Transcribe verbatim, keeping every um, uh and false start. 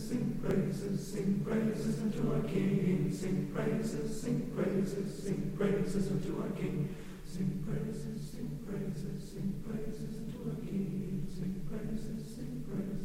sing praises, sing praises unto our King. Sing praises, sing praises, sing praises unto our King. Sing praises, sing praises, sing praises unto our King. Sing praises, sing praises.